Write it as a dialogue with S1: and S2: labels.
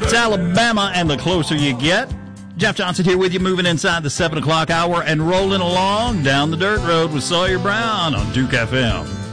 S1: It's Alabama, and the closer you get. Jeff Johnson here with you, moving inside the 7 o'clock hour and rolling along down the dirt road with Sawyer Brown on Duke FM.